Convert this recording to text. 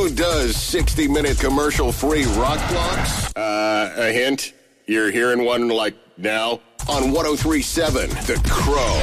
Who does 60-minute commercial-free rock blocks? A hint? You're hearing one like now? On 103.7 The Crow.